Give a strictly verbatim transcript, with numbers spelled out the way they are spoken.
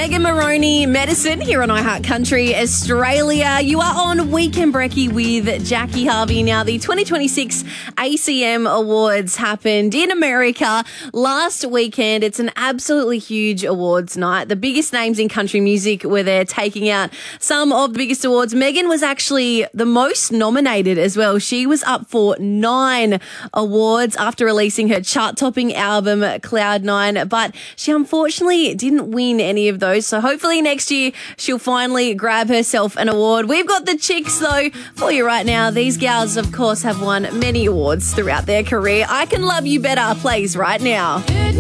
Megan Moroney, Medicine here on iHeart Country Australia. You are on Weekend Brekkie with Jackie Harvey. Now, the twenty twenty-six A C M Awards happened in America last weekend. It's an absolutely huge awards night. The biggest names in country music were there taking out some of the biggest awards. Megan was actually the most nominated as well. She was up for nine awards after releasing her chart-topping album, Cloud Nine, but she unfortunately didn't win any of those. So hopefully next year she'll finally grab herself an award. We've got the chicks though for you right now. These gals, of course, have won many awards throughout their career. I Can Love You Better plays right now.